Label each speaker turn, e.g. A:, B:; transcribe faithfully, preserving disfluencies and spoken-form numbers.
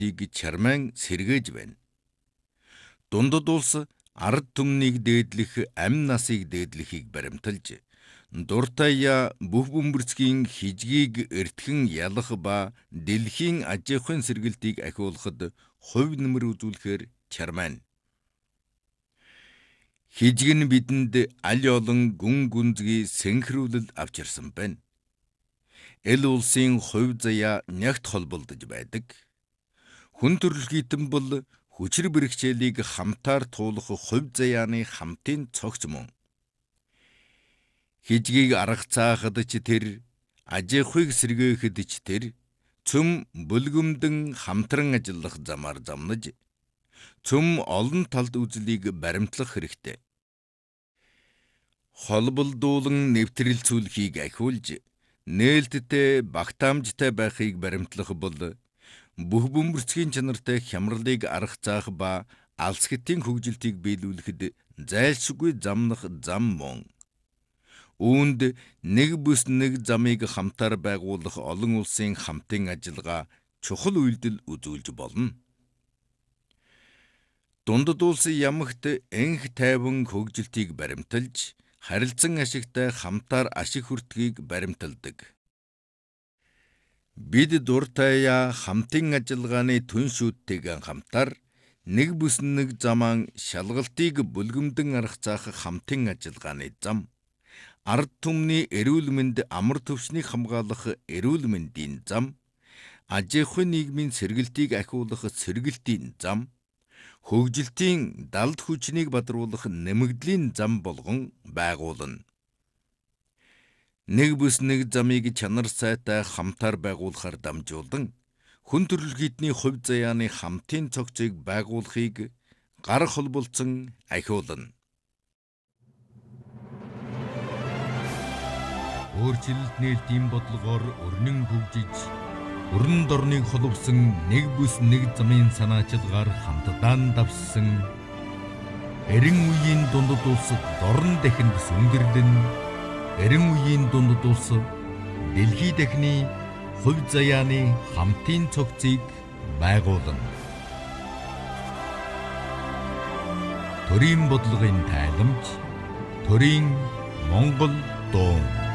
A: чармайн сэргээж байна. Дундад улс ард түмнийг дээдлэх, амь насыг дээдлэхийг баримталж, дуртая бүх бөмбөрцгийн хижгийг эртхэн ялах ба дэлхийн аж ахуйн сэргэлтийг ахиулахад хувь нэмэр үзүүлэхээр чармайн. Хижиг нь бидэнд аль олон гүн гүнзгий сэнхрүүлэл авчирсан байна. Эл улсын хувь заяа нягт холболдож байдаг. Хүн төрөлхийтэн бол хүчир бэрхшээлийг хамтаар туулах хувь заяаны хамтын цогц мөн. Хижгийг арга цаахад ч тэр, аж ахуйг сэргээхэд ч тэр, цөм бүлгэмдэн хамтран ажиллах замаар замнаж, цөм олон талд үзлийг баримтлах хэрэгтэй. Холболдуулан нэвтрэлцүүлэхийг ахиулж, нээлттэй багтаамжтай байхыг баримтлах бол бүх бөмбөрцгийн чанартай хямралыг арга цаах ба алс хэтийн хөгжилтийг биелүүлэхэд зайлшгүй замнах зам мөн. Үүнд нэг бүс нэг замыг хамтаар байгуулах олон улсын хамтын ажиллагаа чухал үйлдэл үзүүлж болно. Дундад улс ямагт энх тайван хөгжилтийг баримталж, харилцан ашигтай хамтаар ашиг хүртгийг баримталдаг. Бид дуртая хамтын ажиллагааны түн шүүдтэйгэн хамтаар нэг бүс нэг замаан шалгалтыг бүлгэмдэн арга цаах хамтын ажиллагааны зам, ард түмний эрүүл мэнд амар төвшнийг хамгаалах эрүүл мэндийн зам, аж ахуй нийгмийн сэргэлтийг ахиулах сэргэлтийн зам, хөгжилтийн далд хүчнийг бадруулах нэмэгдлийн зам болгон байгуулна. Нэг бүс нэг замыг чанар сайтай хамтаар байгуулахаар дамжуулан, хүн төрөлхийтний хувь заяаны хамтын цогцыг байгуулахыг гар холболцсон ахиулна. Өөрчлөлт нээлтийн бодлогоор өрнөн хөгжиж, өрн дорныг холбосон нэг бүс нэг замын санаачилгаар хамтдаа давссан эрен үеийн дундад улс дорн дахинд сүндэрлэн, эрен үеийн дундад улс дэлхий дахины хувь заяаны хамтын цогцыг байгуулна. Төрийн бодлогын тайламж, төрийн Монгол дуун.